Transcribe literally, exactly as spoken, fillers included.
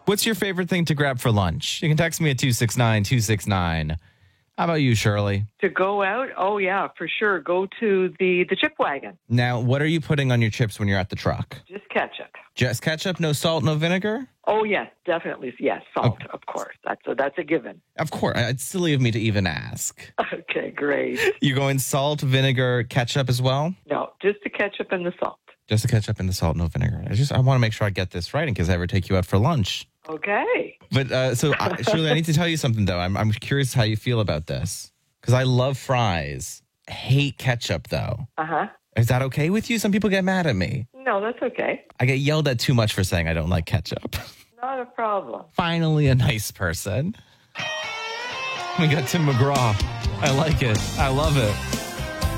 What's your favorite thing to grab for lunch? You can text me at two six nine two six nine. How about you, Shirley? To go out? Oh, yeah, for sure. Go to the, the chip wagon. Now, what are you putting on your chips when you're at the truck? Just ketchup. Just ketchup, no salt, no vinegar? Oh, yes, definitely. Yes, salt, Okay. of course. That's a, that's a given. Of course. It's silly of me to even ask. Okay, great. You going salt, vinegar, ketchup as well? No, just the ketchup and the salt. Just the ketchup and the salt, no vinegar. I just I want to make sure I get this right in case I ever take you out for lunch. Okay. But uh, so, uh, Shirley, I need to tell you something, though. I'm, I'm curious how you feel about this. Because I love fries. Hate ketchup, though. Uh-huh. Is that okay with you? Some people get mad at me. No, that's okay. I get yelled at too much for saying I don't like ketchup. Not a problem. Finally, a nice person. We got Tim McGraw. I like it. I love it.